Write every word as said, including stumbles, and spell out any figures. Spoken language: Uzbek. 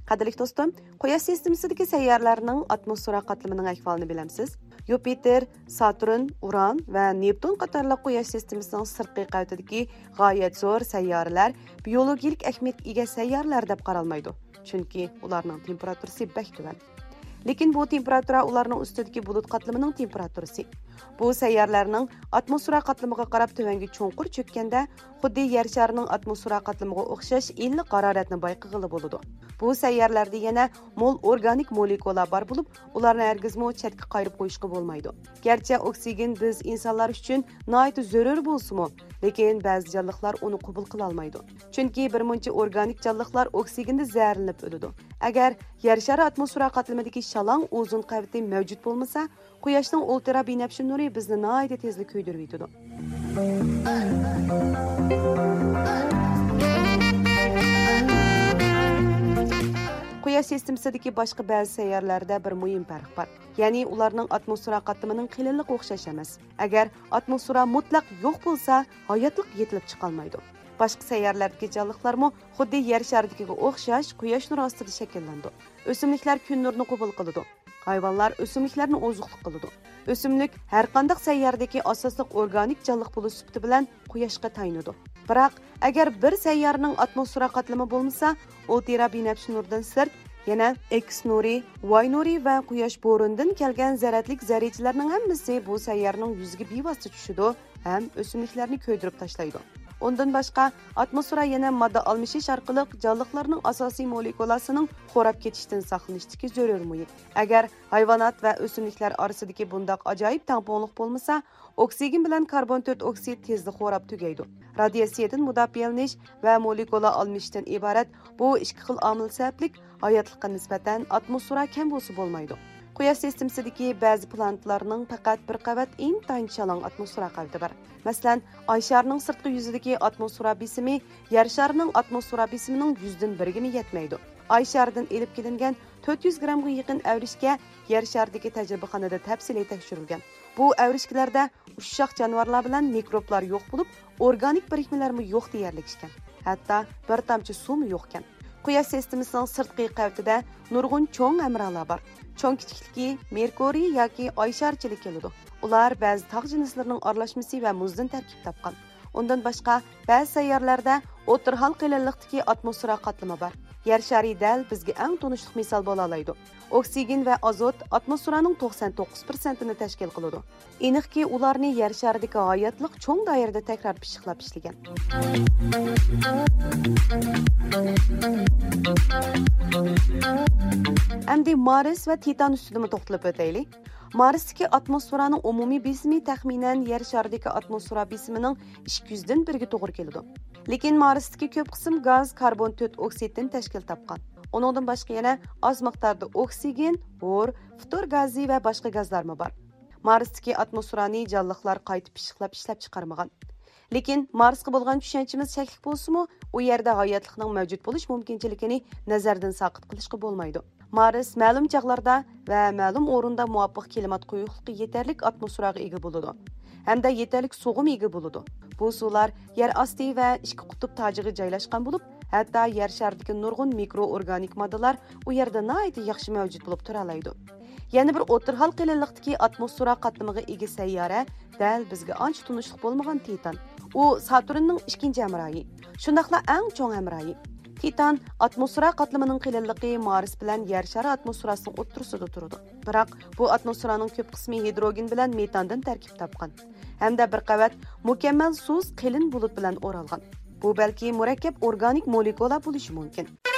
Qadrli do'stim, Quyosh sistemasidagi sayyoralarning atmosfera qatlamining ahvolini bilamsiz? Yupiter, Saturn, Uran va Neptun qatorli Quyosh sistemasining sirtqi qavatidagi g'oyat zo'r sayyoralar biologik ahamiyatga ega sayyoralar deb qaralmaydi. Chunki ularning temperaturasi bak tuvan. Lekin bu temperatura ularning ustidagi bulut qatlamining temperaturasi. Bu sayyoralarning atmosfera qatlamiga qarab tuvanga cho'nqur cho'kkanda, xuddi yer sharining atmosfera qatlamiga o'xshash iliq haroratni bayqag'ili bo'ladi. Bu sayyoralarda yana mol organik molekulalar bor bo'lib, ularni hargizmo chetga qayirib qo'yishga bo'lmaydi. Garchi oksigen biz insonlar uchun nihoyat zarur bo'lsa-mu, lekin ba'zi jonliqlar uni qabul qila olmaydi. Chunki bir muncha organik jonliqlar oksigenni zaharlanib o'ladi. Agar yer shari atmosfera qatlamidagi shalong o'zun qavati mavjud bo'lmasa, Quyoshning ultra binafsha nuri bizni nihoyat tezda kuydirib yetadi. Quyosh sistemasidagi boshqa ba'zi sayyoralarda bir muhim farq bor. Ya'ni ularning atmosfera qatlamining qilinliq o'xshash emas. Agar atmosfera mutlaq yo'q bo'lsa, hayotlik yetilib chiqa olmaydi. Boshqa sayyoralardagi jonliqlarmi xuddi yer sharidagiga o'xshash Quyosh nuri ostida shakllandi. O'simliklar kun nurini qabul qiladi. Hayvonlar o'simliklarni oziqlik qiladi. O'simlik har qanday sayyoradagi asosli organik jonliq bo'lish sifati bilan Quyoshga tayanadi. Biroq agar bir sayyoraning atmosfera qatlami bo'lmasa, ultra binafsha nurdan sirt yana X nuri, Y nuri va Quyosh bo'ronidan kelgan zaratlik zarrachalarning hammasi bu sayyoraning yuziga bevosita tushadi ham o'simliklarni ko'ydirib tashlaydi. Ondan boshqa atmosfera yana modda almashish orqali jonliqlarning asosiy molekulasining xo'rab ketishdan saqlanishdagi zarur muhit. Agar hayvonot va o'simliklar orasidagi bundoq ajoyib tangpongliq bo'lmasa, oksigen bilan karbon to'rt oksid tezda xo'rab tugaydi. Radiatsiyadan mudofialanish va molekula almashishdan iborat bu ikki xil omil sababli hayotlikqa nisbatan atmosfera kam bo'lsa bo'lmaydi. Quyosh sistemasidagi ba'zi planetlarning faqat bir qavat intayin shalong atmosfera qavati bor. Masalan, Oy sharining sirtqi yuzidagi atmosfera besimi Yer sharining atmosfera besimining yuzdan biriga yetmaydi. Oy sharidan elib kelingan to'rt yuz grammga yaqin avrishga Yer sharidagi tajribaxonada tafsiliy tekshirilgan. Bu avrishkalarda ushshoq jonivorlar bilan mikroblar yo'q bo'lib, organik birikmalarmi yo'q deyarlikishgan. Hatto bir tomchi suvmi yo'q ekan. Quyosh sistemasining sirtqi qavatida nurg'un cho'ng amralar bor. Cho'ng kichikligi Merkuriy yoki Oy sharchilik keladi. Ular ba'zi tog' jinslarining aralashmasi va muzdan tarkib topgan. Undan boshqa ba'zi sayyoralarda o'tirhal qilinliqdagi atmosfera qatlami bor. Yer shari dal bizga eng tunishli misol bo'la oladi. Oksigen va azot atmosferaning to'qson to'qqiz foizini tashkil qiladi. Aniqki, ularni yer sharidagi hayotlik cho'ng doirada takror pishiqlab ishlagan. Endi Mars va Titan ustida to'xtalib o'taylik. Marsdagi atmosferaning umumiy besimi taxminan yer sharidagi atmosfera besimining ikki yuz dan biriga to'g'ri keladi. Lekin Marsdagi ko'p qism gaz karbon to'rt oksiddan tashkil topgan. Uningdan boshqa yana oz miqdorda oksigen, bor, ftor gazi va boshqa gazlarmi bor. Marsdagi atmosferani jonliqlar qaytib pishiqlab ishlab chiqarmagan. Lekin Marsga bo'lgan tushunchimiz shaklik bo'lsa-mu, u yerda hayotlikning mavjud bo'lish mumkinchiligini nazardan saqit qilishga bo'lmaydi. Mars ma'lum chog'larda va ma'lum o'rinda muvofiq klimat quyuqligi yetarlik atmosferaga ega bo'ladi. Hamda yetarlik suvga ega bo'ladi. Bu suvlar yer osti va ikki qutb tojiga joylashgan bo'lib, hatto yer sharidagi nurg'un mikroorganik moddalar u yerda nihoyat yaxshi mavjud bo'lib tura oladi. Yana bir o'tirhal qilinliqdagi atmosfera qatlamiga ega sayyora dal bizga ancha tunishli bo'lmagan Titan. U Saturnning ikkinchi hamrohi. Shundaqla eng cho'ng hamrohi. Titan atmosfera qatlamining qilinligi Mars bilan yer shari atmosferasining o'ttirisida turadi. Biroq bu atmosferaning ko'p qismi hidrogen bilan metandan tarkib topgan. Hamda bir qavat mukammal suz qilin bulut bilan o'ralgan. Bu balki murakkab organik molekula bo'lishi mumkin.